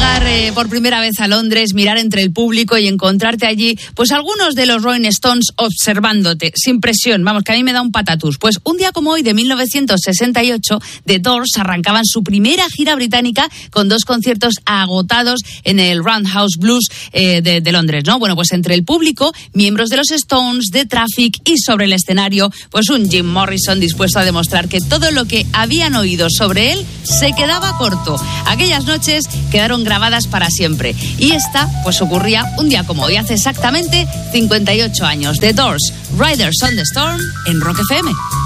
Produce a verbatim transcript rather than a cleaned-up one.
llegar eh, por primera vez a Londres, mirar entre el público y encontrarte allí, pues algunos de los Rolling Stones observándote, sin presión, vamos, que a mí me da un patatús. Pues un día como hoy, de mil novecientos sesenta y ocho, The Doors arrancaban su primera gira británica con dos conciertos agotados en el Roundhouse Blues eh, de, de Londres, ¿no? Bueno, pues entre el público, miembros de los Stones, de Traffic y sobre el escenario, pues un Jim Morrison dispuesto a demostrar que todo lo que habían oído sobre él se quedaba corto. Aquellas noches quedaron grabadas para siempre. Y esta, pues ocurría un día como hoy, hace exactamente cincuenta y ocho años. The Doors, Riders on the Storm, en Rock F M.